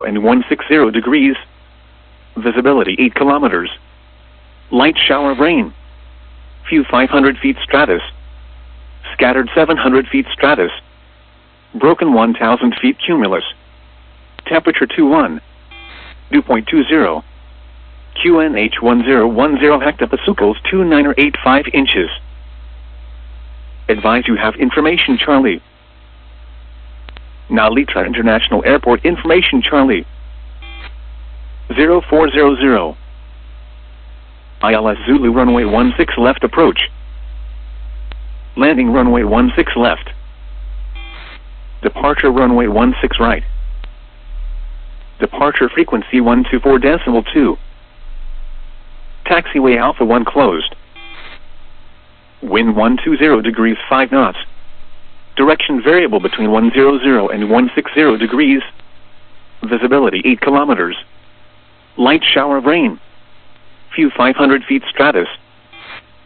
and 160 degrees. Visibility 8 kilometers. Light shower of rain. Few 500 feet stratus. Scattered 700 feet stratus. Broken 1,000 feet cumulus. Temperature 21. Dew point 20. QNH 1010 hectopascals 2985 inches. Advise you have information Charlie. Nalita International Airport information Charlie. 0400. ILS Zulu runway 16 left approach. Landing runway 16 left. Departure runway 16 right. Departure frequency 124.2. Taxiway Alpha 1 closed. Wind 120 degrees 5 knots. Direction variable between 100 and 160 degrees. Visibility 8 kilometers. Light shower of rain. Few 500 feet stratus.